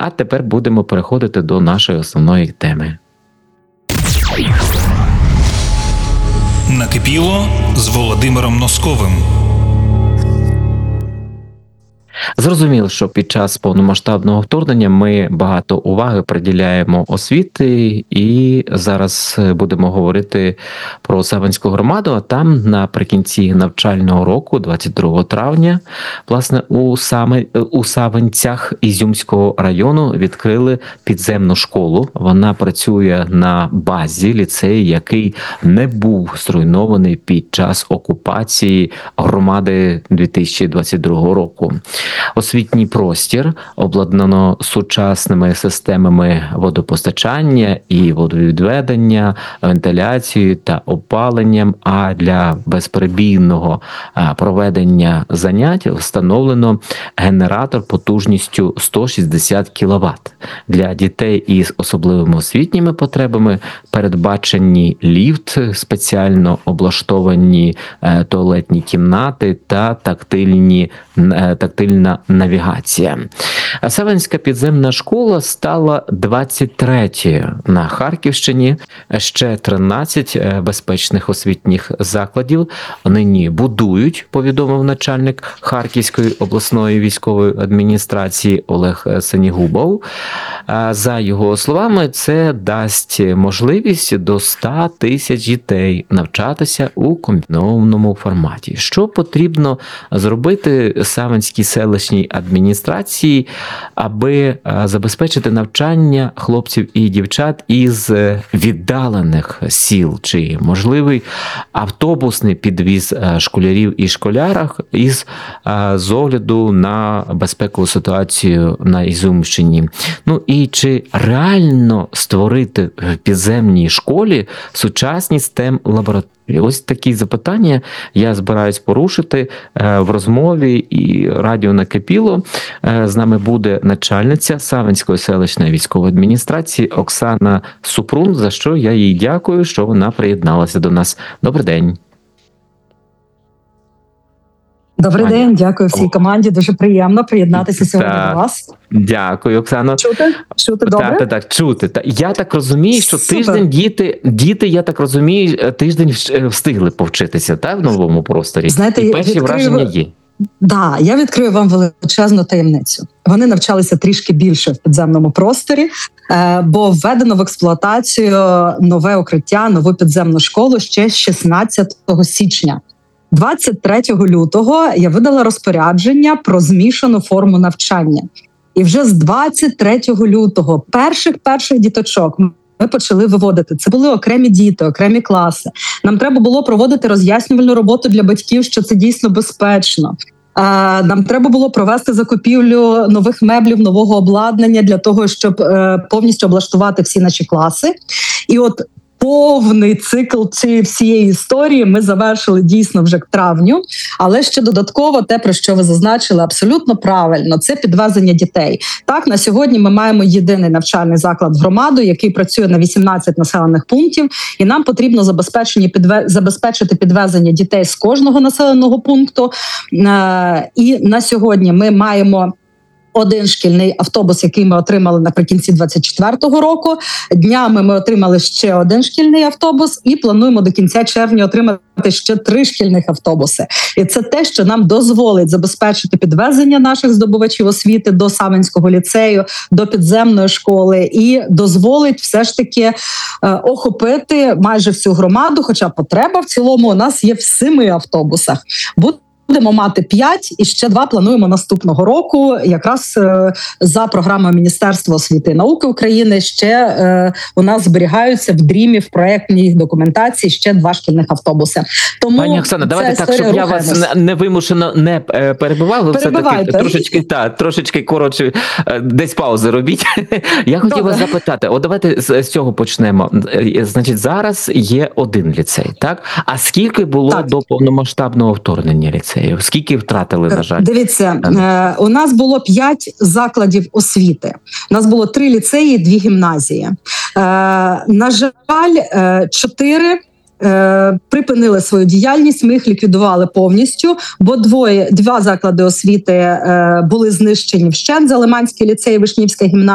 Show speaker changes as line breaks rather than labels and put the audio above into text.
А тепер будемо переходити до нашої основної теми.
Накипіло з Володимиром Носковим.
Зрозуміло, що під час повномасштабного вторгнення ми багато уваги приділяємо освіті, і зараз будемо говорити про Савинську громаду, а там наприкінці навчального року, 22 травня, власне, у Савинцях Ізюмського району відкрили підземну школу. Вона працює на базі ліцею, який не був зруйнований під час окупації громади 2022 року. Освітній простір обладнано сучасними системами водопостачання і водовідведення, вентиляцією та опаленням, а для безперебійного проведення занять встановлено генератор потужністю 160 кВт. Для дітей із особливими освітніми потребами передбачені ліфт, спеціально облаштовані туалетні кімнати та тактильна навігація. Савинська підземна школа стала 23-ю на Харківщині. Ще 13 безпечних освітніх закладів нині будують, повідомив начальник Харківської обласної військової адміністрації Олег Сенігубов. За його словами, це дасть можливість до 100 тисяч дітей навчатися у комбінованому форматі. Що потрібно зробити Савинській селищній адміністрації, аби забезпечити навчання хлопців і дівчат із віддалених сіл? Чи можливий автобусний підвіз школярів і школярок з огляду на безпекову ситуацію на Ізюмщині? Ну і чи реально створити в підземній школі сучасні STEM-лабораторії? Ось такі запитання я збираюсь порушити в розмові, і радіо накипіло. З нами буде начальниця Савинської селищної військової адміністрації Оксана Супрун, за що я їй дякую, що вона приєдналася до нас. Добрий день.
Добрий день, дякую всій команді. Дуже приємно приєднатися сьогодні до вас.
Дякую, Оксано.
Чути добре?
Так, чути. Я так розумію, що тиждень діти, я так розумію, тиждень встигли повчитися, так, в новому просторі?
Знаєте,
і перші враження є.
Да, я відкрию вам величезну таємницю. Вони навчалися трішки більше в підземному просторі, бо введено в експлуатацію нове укриття, нову підземну школу ще з 16 січня. 23 лютого я видала розпорядження про змішану форму навчання. І вже з 23 лютого перших діточок ми почали виводити. Це були окремі діти, окремі класи. Нам треба було проводити роз'яснювальну роботу для батьків, що це дійсно безпечно. Нам треба було провести закупівлю нових меблів, нового обладнання для того, щоб повністю облаштувати всі наші класи. І от повний цикл цієї всієї історії ми завершили дійсно вже к травню, але ще додатково те, про що ви зазначили, абсолютно правильно, це підвезення дітей. Так, на сьогодні ми маємо єдиний навчальний заклад громади, який працює на 18 населених пунктів, і нам потрібно забезпечити підвезення дітей з кожного населеного пункту. І на сьогодні ми маємо один шкільний автобус, який ми отримали наприкінці 24-го року. Днями ми отримали ще один шкільний автобус і плануємо до кінця червня отримати ще 3 шкільних автобуси. І це те, що нам дозволить забезпечити підвезення наших здобувачів освіти до Савинського ліцею, до підземної школи і дозволить все ж таки охопити майже всю громаду, хоча потреба в цілому у нас є в 7 автобусах. Будемо мати 5 і ще 2 плануємо наступного року. Якраз за програмою Міністерства освіти і науки України ще у нас зберігаються в дрімі, в проєктній документації ще 2 шкільних автобуси. Тому
пані Оксана, давайте так, щоб я вас невимушено не перебивав. Ви все-таки трошечки коротше, десь паузи робіть. Я хотів вас запитати, давайте з цього почнемо. Значить, зараз є один ліцей, так? А скільки було до повномасштабного вторгнення ліцею? Скільки втратили, на жаль?
Дивіться, у нас було 5 закладів освіти. У нас було 3 ліцеї і 2 гімназії. На жаль, 4 припинили свою діяльність, ми їх ліквідували повністю, бо 2 заклади освіти були знищені вщент: Залиманський ліцей, Вишнівська гімназія.